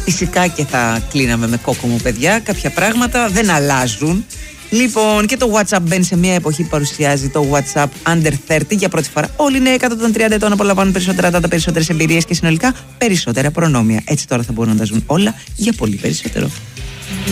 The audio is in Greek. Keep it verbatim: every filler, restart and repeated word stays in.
Φυσικά και θα κλείναμε με κόκκο μου, παιδιά. Κάποια πράγματα δεν αλλάζουν. Λοιπόν, και το WhatsApp μπαίνει σε μια εποχή που παρουσιάζει το WhatsApp Under τριάντα για πρώτη φορά. Όλοι οι νέοι κάτω των τριάντα ετών απολαμβάνουν περισσότερα data, περισσότερες εμπειρίες και συνολικά περισσότερα προνόμια. Έτσι τώρα θα μπορούν να τα ζουν όλα για πολύ περισσότερο.